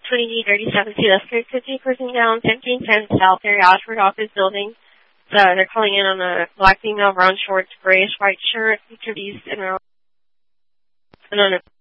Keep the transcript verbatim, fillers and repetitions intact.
twenty-eight thirty-seven to the three fifty person down, seventeen ten South area, Ashford office building. So they're calling in on a black female, brown shorts, grayish white shirt, feature beast, and on a